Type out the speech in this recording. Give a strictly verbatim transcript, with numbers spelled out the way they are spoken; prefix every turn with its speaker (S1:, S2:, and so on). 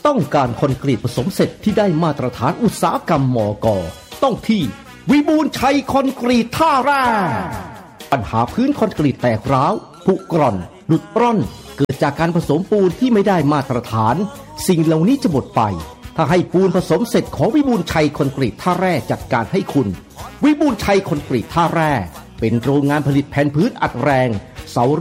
S1: ต้องการคอนกรีตผสมเสร็จที่ได้มาตรฐานอุตสาหกรรมมก.ต้องที่วิบูลย์ชัยคอนกรีตท่าแร่ปัญหาพื้นคอนกรีตแตกร้าวผุกร่อนหลุดร่อนเกิดจากการผสมปูนที่ไม่ได้มาตรฐานสิ่งเหล่านี้จะหมดไปถ้าให้ปูนผสมเสร็จของวิบูลย์ชัยคอนกรีตท่าแร่จัดการให้คุณวิบูลย์ชัยคอนกรีตท่าแร่เป็นโรงงานผลิตแผ่นพื้นอัดแรงเสา